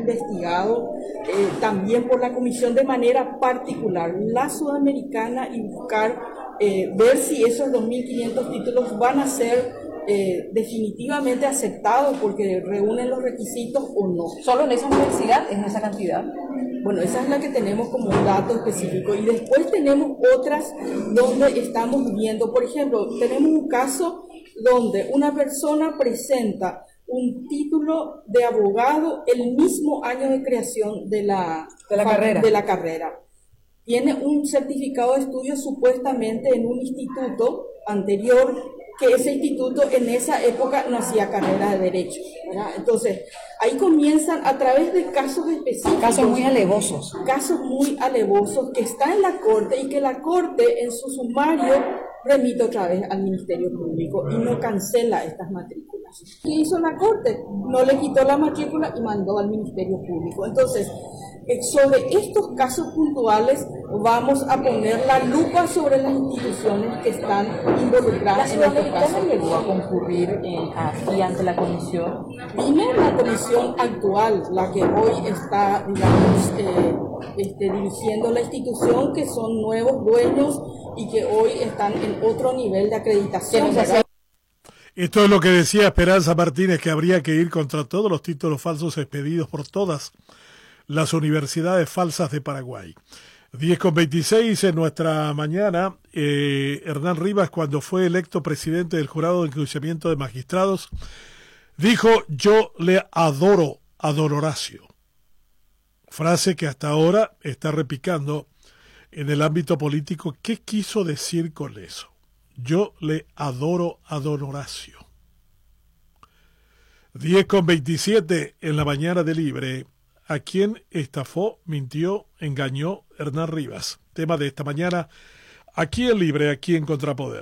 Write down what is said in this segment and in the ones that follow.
investigado también por la Comisión de manera particular, la sudamericana, y buscar ver si esos 2.500 títulos van a ser definitivamente aceptados porque reúnen los requisitos o no. ¿Solo en esa universidad es esa cantidad? Bueno, esa es la que tenemos como un dato específico, y después tenemos otras donde estamos viendo, por ejemplo, tenemos un caso donde una persona presenta un título de abogado el mismo año de creación de la carrera. Tiene un certificado de estudio supuestamente en un instituto anterior, que ese instituto en esa época no hacía carrera de Derecho, ¿verdad? Entonces, ahí comienzan a través de casos específicos. Casos muy alevosos. Casos muy alevosos que está en la Corte y que la Corte en su sumario remite otra vez al Ministerio Público y no cancela estas matrículas. ¿Qué hizo la Corte? No le quitó la matrícula y mandó al Ministerio Público. Entonces, sobre estos casos puntuales vamos a poner la lupa sobre las instituciones que están involucradas en estos casos. ¿La llegó a concurrir aquí ante la comisión? Vino la comisión actual, la que hoy está, digamos, dirigiendo la institución, que son nuevos dueños y que hoy están en otro nivel de acreditación. Esto es lo que decía Esperanza Martínez, que habría que ir contra todos los títulos falsos expedidos por todas las universidades falsas de Paraguay. 10:26 en nuestra mañana. Hernán Rivas, cuando fue electo presidente del Jurado de Enjuiciamiento de Magistrados, dijo: yo le adoro a don Horacio. Frase que hasta ahora está repicando en el ámbito político. ¿Qué quiso decir con eso? Yo le adoro a don Horacio. 10:27 en la mañana de Libre. ¿A quién estafó, mintió, engañó Hernán Rivas? Tema de esta mañana, aquí en Libre, aquí en Contrapoder.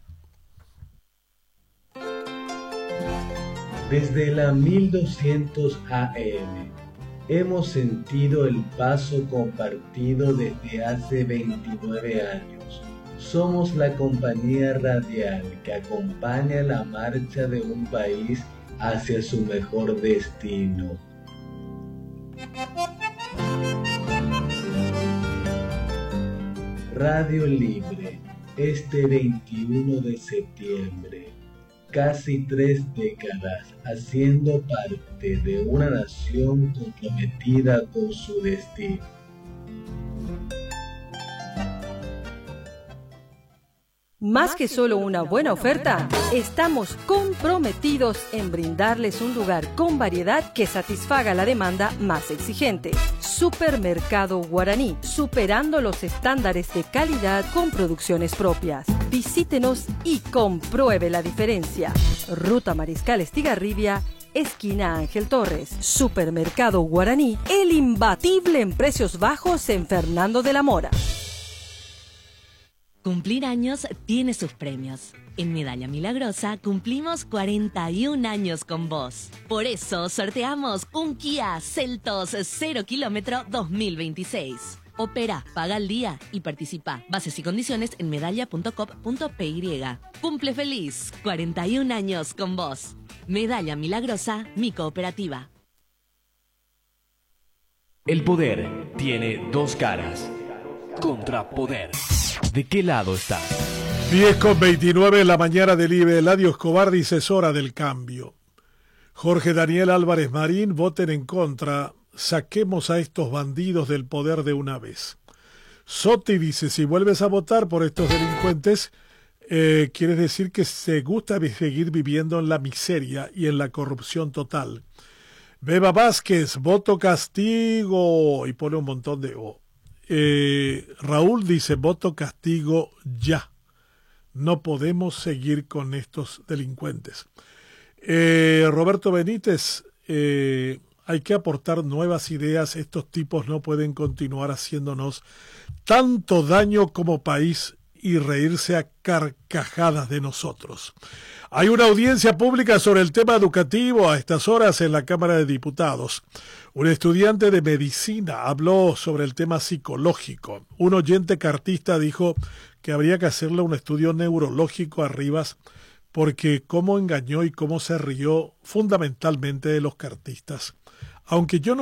Desde la 1200 AM hemos sentido el paso compartido desde hace 29 años. Somos la compañía radial que acompaña la marcha de un país hacia su mejor destino. Radio Libre, este 21 de septiembre, casi 3 décadas haciendo parte de una nación comprometida con su destino. Más que solo una buena oferta, estamos comprometidos en brindarles un lugar con variedad que satisfaga la demanda más exigente. Supermercado Guaraní, superando los estándares de calidad con producciones propias. Visítenos y compruebe la diferencia. Ruta Mariscal Estigarribia, esquina Ángel Torres. Supermercado Guaraní, el imbatible en precios bajos en Fernando de la Mora. Cumplir años tiene sus premios. En Medalla Milagrosa cumplimos 41 años con vos. Por eso sorteamos un Kia Seltos 0 kilómetro 2026. Opera, paga al día y participa. Bases y condiciones en medalla.com.py. Cumple feliz, 41 años con vos. Medalla Milagrosa, mi cooperativa. El poder tiene dos caras. Contrapoder. ¿De qué lado estás? 10:29 en la mañana del Libre. Eladio Escobar dice: es hora del cambio. Jorge Daniel Álvarez Marín: voten en contra. Saquemos a estos bandidos del poder de una vez. Soti dice: si vuelves a votar por estos delincuentes, quieres decir que se gusta seguir viviendo en la miseria y en la corrupción total. Beba Vázquez: voto castigo, y pone un montón de O. Raúl dice: voto castigo ya. No podemos seguir con estos delincuentes. Roberto Benítez: hay que aportar nuevas ideas. Estos tipos no pueden continuar haciéndonos tanto daño como país y reírse a carcajadas de nosotros. Hay una audiencia pública sobre el tema educativo a estas horas en la Cámara de Diputados. Un estudiante de medicina habló sobre el tema psicológico. Un oyente cartista dijo que habría que hacerle un estudio neurológico a Rivas porque cómo engañó y cómo se rió fundamentalmente de los cartistas. Aunque yo no